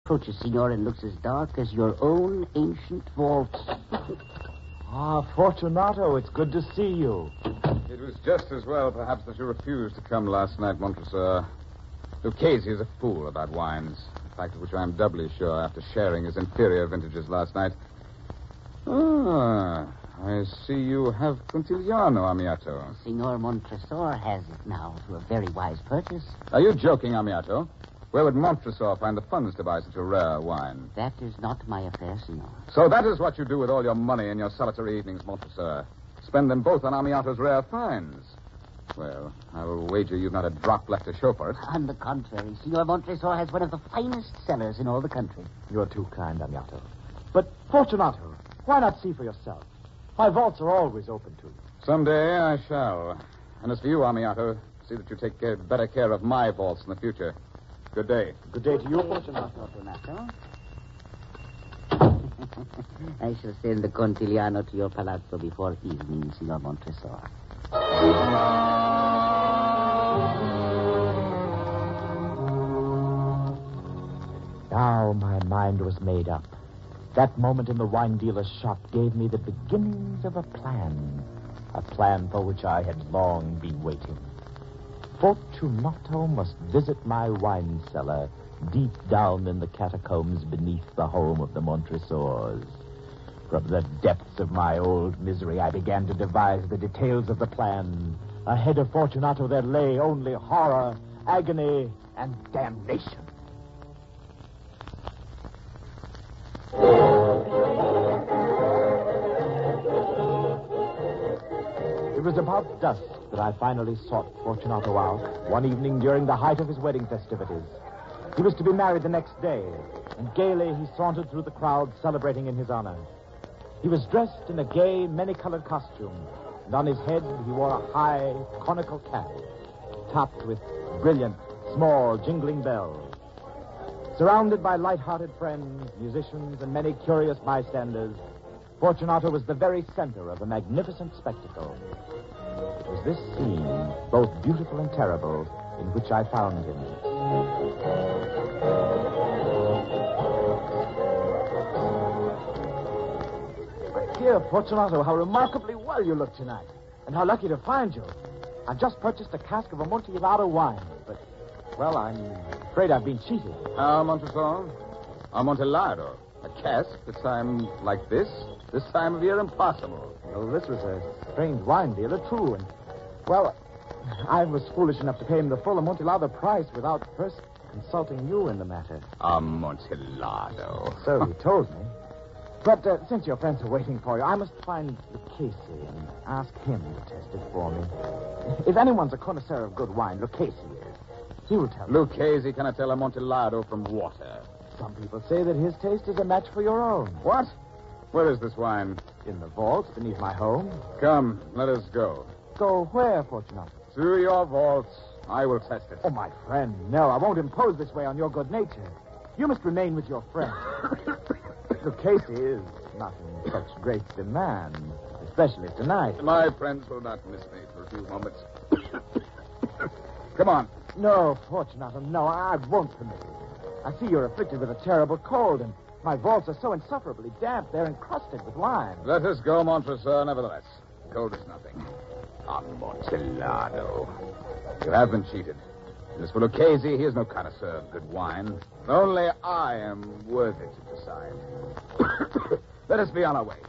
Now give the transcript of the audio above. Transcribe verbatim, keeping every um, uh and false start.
approaches, senor, and looks as dark as your own ancient vault. Ah, Fortunato, it's good to see you. It was just as well, perhaps, that you refused to come last night, Montresor. Lucchese is a fool about wines, a fact of which I am doubly sure after sharing his inferior vintages last night. Ah, I see you have Contigliano, Amiato. Senor Montresor has it now through a very wise purchase. Are you joking, Amiato? Where would Montresor find the funds to buy such a rare wine? That is not my affair, senor. So that is what you do with all your money in your solitary evenings, Montresor. Spend them both on Amiato's rare finds. Well, I will wager you've not a drop left to show for it. On the contrary, Senor Montresor has one of the finest cellars in all the country. You're too kind, Amiato. But, Fortunato, why not see for yourself? My vaults are always open to you. Someday I shall. And as for you, Amiato, see that you take care, better care of my vaults in the future. Good day. Good day to you, Fortunato. Fortunato. I shall send the Contigliano to your palazzo before evening, Signor Montresor. Now my mind was made up. That moment in the wine dealer's shop gave me the beginnings of a plan. A plan for which I had long been waiting. Fortunato must visit my wine cellar deep down in the catacombs beneath the home of the Montresors. From the depths of my old misery, I began to devise the details of the plan. Ahead of Fortunato there lay only horror, agony, and damnation. It was about dusk that I finally sought Fortunato out one evening during the height of his wedding festivities. He was to be married the next day, and gaily he sauntered through the crowd celebrating in his honor. He was dressed in a gay, many-colored costume, and on his head he wore a high, conical cap, topped with brilliant, small, jingling bells. Surrounded by light-hearted friends, musicians, and many curious bystanders, Fortunato was the very center of a magnificent spectacle. It was this scene, both beautiful and terrible, in which I found him. My dear Fortunato, how remarkably well you look tonight, and how lucky to find you. I've just purchased a cask of Amontillado wine, but, well, I'm afraid I've been cheated. Ah, Montresor? Amontillado? A cask this time like this? This time of year impossible. Oh, this was a strange wine dealer, too, and, well, I was foolish enough to pay him the full Amontillado price without first consulting you in the matter. Amontillado. So he told me. But uh, since your friends are waiting for you, I must find Lucchese and ask him to test it for me. If anyone's a connoisseur of good wine, Lucchese is. He will tell me. Lucchese cannot tell Amontillado from water. Some people say that his taste is a match for your own. What? Where is this wine? In the vaults beneath my home. Come, let us go. Go where, Fortunato? To your vaults. I will test it. Oh, my friend, no, I won't impose this way on your good nature. You must remain with your friend. Lucchese is not in such great demand, especially tonight. My friends will not miss me for a few moments. Come on. No, Fortunato, no, I won't permit it. I see you're afflicted with a terrible cold, and my vaults are so insufferably damp, they're encrusted with wine. Let us go, Montresor, nevertheless. Cold is nothing. Amontillado. You have been cheated. And as for Lucchese, he is no connoisseur of good wine. Only I am worthy to decide. Let us be on our way.